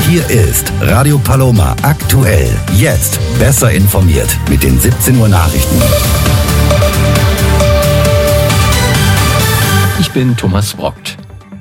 Hier ist Radio Paloma aktuell. Jetzt besser informiert mit den 17 Uhr Nachrichten. Ich bin Thomas Brockt.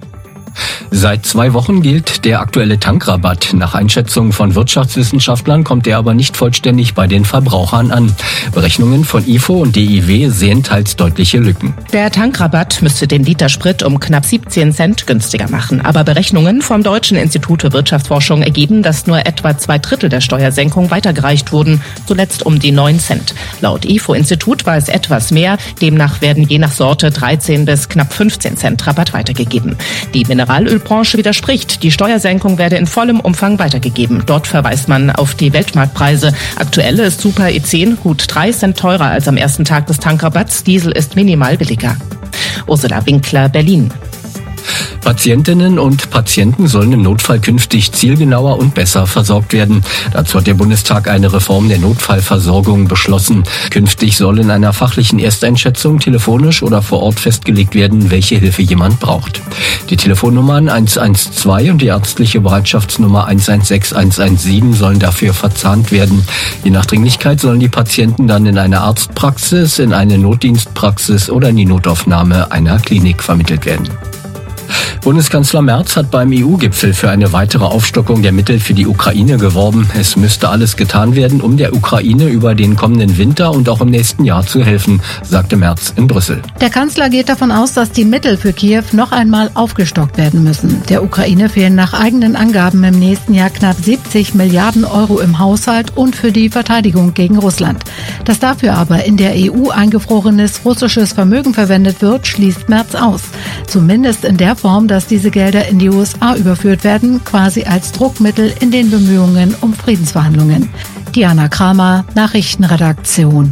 Seit 2 Wochen gilt der aktuelle Tankrabatt. Nach Einschätzung von Wirtschaftswissenschaftlern kommt er aber nicht vollständig bei den Verbrauchern an. Berechnungen von IFO und DIW sehen teils deutliche Lücken. Der Tankrabatt müsste den Liter Sprit um knapp 17 Cent günstiger machen. Aber Berechnungen vom Deutschen Institut für Wirtschaftsforschung ergeben, dass nur etwa 2/3 der Steuersenkung weitergereicht wurden, zuletzt um die 9 Cent. Laut IFO-Institut war es etwas mehr. Demnach werden je nach Sorte 13 bis knapp 15 Cent Rabatt weitergegeben. Die Mineralölbranche widerspricht. Die Steuersenkung werde in vollem Umfang weitergegeben. Dort verweist man auf die Weltmarktpreise. Aktuell ist Super E10 gut 3 Cent teurer als am ersten Tag des Tankrabatts. Diesel ist minimal billiger. Ursula Winkler, Berlin. Patientinnen und Patienten sollen im Notfall künftig zielgenauer und besser versorgt werden. Dazu hat der Bundestag eine Reform der Notfallversorgung beschlossen. Künftig soll in einer fachlichen Ersteinschätzung telefonisch oder vor Ort festgelegt werden, welche Hilfe jemand braucht. Die Telefonnummern 112 und die ärztliche Bereitschaftsnummer 116 117 sollen dafür verzahnt werden. Je nach Dringlichkeit sollen die Patienten dann in eine Arztpraxis, in eine Notdienstpraxis oder in die Notaufnahme einer Klinik vermittelt werden. Bundeskanzler Merz hat beim EU-Gipfel für eine weitere Aufstockung der Mittel für die Ukraine geworben. Es müsste alles getan werden, um der Ukraine über den kommenden Winter und auch im nächsten Jahr zu helfen, sagte Merz in Brüssel. Der Kanzler geht davon aus, dass die Mittel für Kiew noch einmal aufgestockt werden müssen. Der Ukraine fehlen nach eigenen Angaben im nächsten Jahr knapp 70 Milliarden Euro im Haushalt und für die Verteidigung gegen Russland. Dass dafür aber in der EU eingefrorenes russisches Vermögen verwendet wird, schließt Merz aus. Zumindest in der Form, dass diese Gelder in die USA überführt werden, quasi als Druckmittel in den Bemühungen um Friedensverhandlungen. Diana Kramer, Nachrichtenredaktion.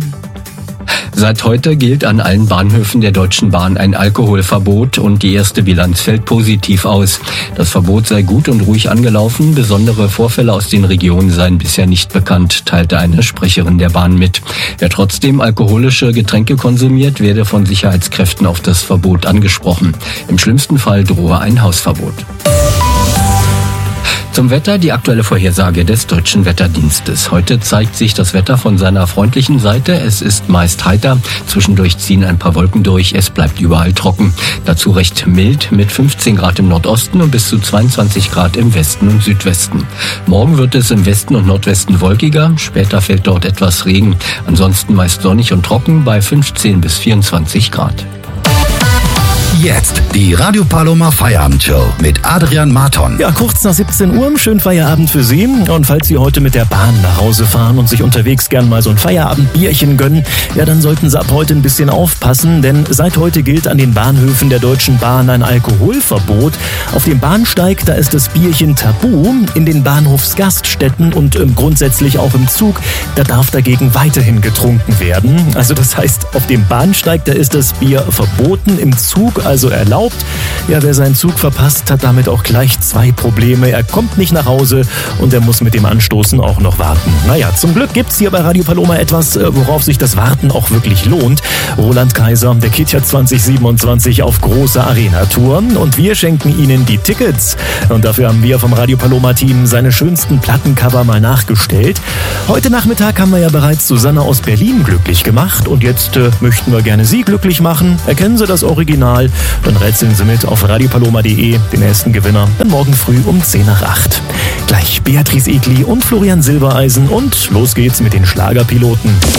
Seit heute gilt an allen Bahnhöfen der Deutschen Bahn ein Alkoholverbot und die erste Bilanz fällt positiv aus. Das Verbot sei gut und ruhig angelaufen, besondere Vorfälle aus den Regionen seien bisher nicht bekannt, teilte eine Sprecherin der Bahn mit. Wer trotzdem alkoholische Getränke konsumiert, werde von Sicherheitskräften auf das Verbot angesprochen. Im schlimmsten Fall drohe ein Hausverbot. Zum Wetter die aktuelle Vorhersage des Deutschen Wetterdienstes. Heute zeigt sich das Wetter von seiner freundlichen Seite. Es ist meist heiter, zwischendurch ziehen ein paar Wolken durch, es bleibt überall trocken. Dazu recht mild mit 15 Grad im Nordosten und bis zu 22 Grad im Westen und Südwesten. Morgen wird es im Westen und Nordwesten wolkiger, später fällt dort etwas Regen. Ansonsten meist sonnig und trocken bei 15 bis 24 Grad. Jetzt die Radio Paloma Feierabendshow mit Adrian Marton. Ja, kurz nach 17 Uhr, schönen Feierabend für Sie. Und falls Sie heute mit der Bahn nach Hause fahren und sich unterwegs gern mal so ein Feierabendbierchen gönnen, ja, dann sollten Sie ab heute ein bisschen aufpassen, denn seit heute gilt an den Bahnhöfen der Deutschen Bahn ein Alkoholverbot. Auf dem Bahnsteig, da ist das Bierchen tabu. In den Bahnhofsgaststätten und grundsätzlich auch im Zug, da darf dagegen weiterhin getrunken werden. Also das heißt, auf dem Bahnsteig, da ist das Bier verboten, im Zug also erlaubt. Ja, wer seinen Zug verpasst, hat damit auch gleich 2 Probleme. Er kommt nicht nach Hause und er muss mit dem Anstoßen auch noch warten. Naja, zum Glück gibt's hier bei Radio Paloma etwas, worauf sich das Warten auch wirklich lohnt. Roland Kaiser, der geht ja 2027 auf große Arena-Tour und wir schenken Ihnen die Tickets. Und dafür haben wir vom Radio Paloma-Team seine schönsten Plattencover mal nachgestellt. Heute Nachmittag haben wir ja bereits Susanne aus Berlin glücklich gemacht und jetzt möchten wir gerne Sie glücklich machen. Erkennen Sie das Original? Dann rätseln Sie mit auf radiopaloma.de den ersten Gewinner dann morgen früh um 10 nach 8. Gleich Beatrice Egli und Florian Silbereisen und los geht's mit den Schlagerpiloten.